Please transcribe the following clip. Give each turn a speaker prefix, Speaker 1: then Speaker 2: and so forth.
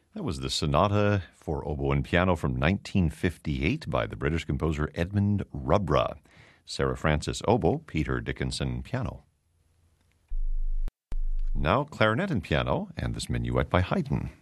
Speaker 1: That was the Sonata for Oboe and Piano from 1958 by the British composer Edmund Rubra. Sarah Francis oboe, Peter Dickinson piano. Now clarinet and piano, and this minuet by Haydn.